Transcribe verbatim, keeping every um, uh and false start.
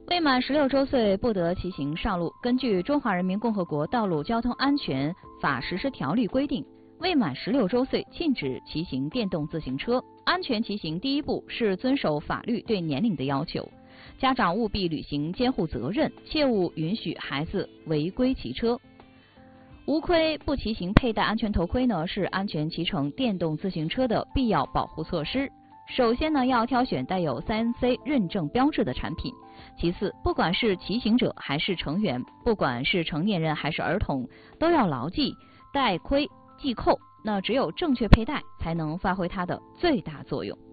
未满十六周岁不得骑行上路。根据《中华人民共和国道路交通安全法实施条例》规定，未满十六周岁禁止骑行电动自行车。安全骑行第一步是遵守法律对年龄的要求，家长务必履行监护责任，切勿允许孩子违规骑车。无盔不骑行佩戴安全头盔呢，是安全骑乘电动自行车的必要保护措施。首先呢，要挑选带有 三 C 认证标志的产品。其次，不管是骑行者还是成员，不管是成年人还是儿童，都要牢记戴盔系扣。那只有正确佩戴，才能发挥它的最大作用。